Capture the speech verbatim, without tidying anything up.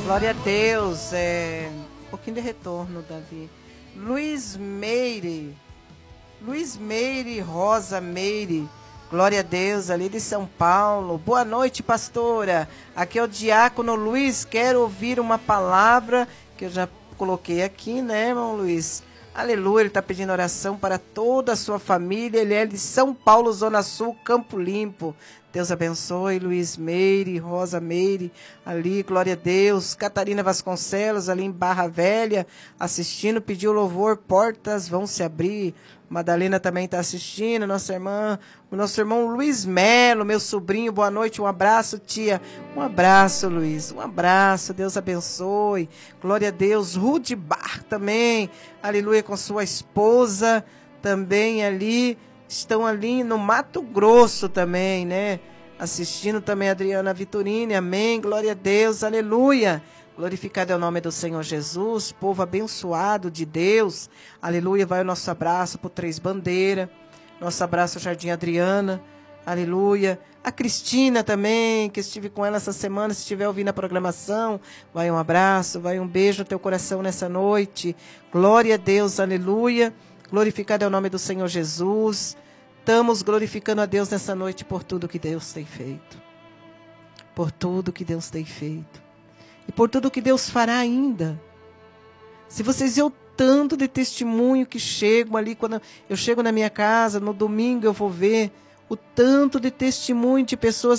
Glória a Deus. É... Um pouquinho de retorno, Davi. Luiz Meire. Luiz Meire, Rosa Meire. Glória a Deus, ali de São Paulo. Boa noite, pastora. Aqui é o diácono Luiz. Quero ouvir uma palavra que eu já coloquei aqui, né, irmão Luiz? Aleluia, ele está pedindo oração para toda a sua família. Ele é de São Paulo, Zona Sul, Campo Limpo. Deus abençoe, Luiz Meire, Rosa Meire, ali, glória a Deus. Catarina Vasconcelos, ali em Barra Velha, assistindo, pediu louvor, portas vão se abrir. Madalena também está assistindo, nossa irmã, o nosso irmão Luiz Melo, meu sobrinho, boa noite, um abraço, tia. Um abraço, Luiz, um abraço, Deus abençoe. Glória a Deus. Rude Bar também, aleluia, com sua esposa, também ali. Estão ali no Mato Grosso também, né? Assistindo também a Adriana Vitorini, amém, glória a Deus, aleluia. Glorificado é o nome do Senhor Jesus, povo abençoado de Deus, aleluia. Vai o nosso abraço para o Três Bandeira, nosso abraço Jardim Adriana, aleluia. A Cristina também, que estive com ela essa semana, se estiver ouvindo a programação, vai um abraço, vai um beijo no teu coração nessa noite, glória a Deus, aleluia. Glorificado é o nome do Senhor Jesus. Estamos glorificando a Deus nessa noite por tudo que Deus tem feito. Por tudo que Deus tem feito. E por tudo que Deus fará ainda. Se vocês viram o tanto de testemunho que chegam ali, quando eu chego na minha casa, no domingo eu vou ver o tanto de testemunho de pessoas